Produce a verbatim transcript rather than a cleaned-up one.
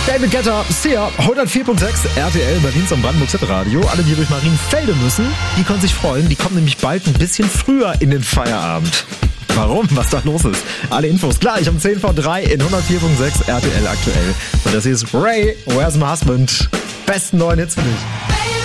David Guetta, Sia, hundertvier Komma sechs R T L, Berlins und Brandenburgs Hitradio. Alle, die durch Marienfelde müssen, die können sich freuen. Die kommen nämlich bald ein bisschen früher in den Feierabend. Warum? Was da los ist? Alle Infos gleich um zehn vor drei in hundertvier Komma sechs R T L aktuell. Und das hier ist Ray, Where's My Husband? Besten neuen Hits für dich.